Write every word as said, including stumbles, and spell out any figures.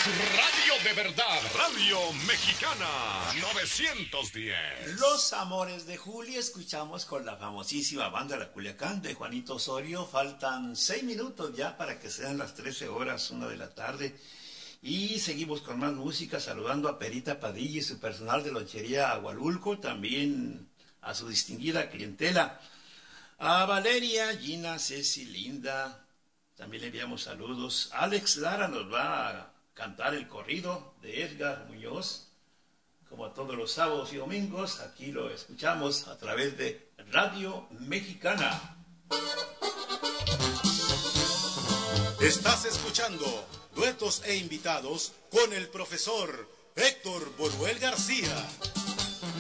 Radio de verdad, Radio Mexicana, novecientos diez. Los Amores de Julia, escuchamos con la famosísima banda La Culiacán de Juanito Osorio. Faltan seis minutos ya para que sean las trece horas, una de la tarde. Y seguimos con más música, saludando a Perita Padilla y su personal de lonchería Agualulco, también a su distinguida clientela. A Valeria, Gina, Ceci, Linda, también le enviamos saludos. Alex Lara nos va a cantar el corrido de Edgar Muñoz, como todos los sábados y domingos. Aquí lo escuchamos a través de Radio Mexicana. Estás escuchando Duetos e Invitados con el profesor Héctor Boruel García.